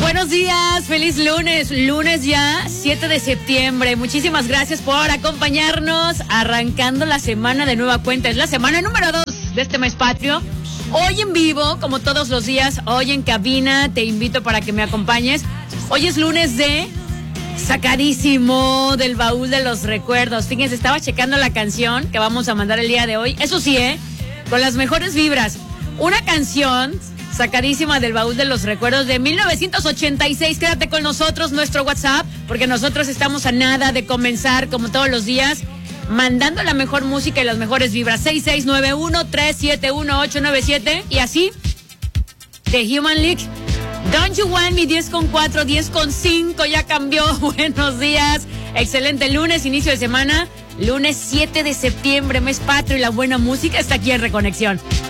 Buenos días, feliz lunes ya, 7 de septiembre. Muchísimas gracias por acompañarnos, arrancando la semana de nueva cuenta. Es la semana número 2 de este mes patrio. Hoy en vivo, como todos los días, hoy en cabina, te invito para que me acompañes. Hoy es lunes de sacadísimo del baúl de los recuerdos. Fíjense, estaba checando la canción que vamos a mandar el día de hoy. Eso sí, con las mejores vibras. Una canción sacadísima del baúl de los recuerdos de 1986. Quédate con nosotros, nuestro WhatsApp, porque nosotros estamos a nada de comenzar, como todos los días, mandando la mejor música y las mejores vibras. 6691-371-897. Y así, The Human League, Don't You Want Me, 10:4, 10:5, ya cambió. Buenos días, excelente lunes, inicio de semana, lunes 7 de septiembre, mes patrio, y la buena música está aquí en Reconexión.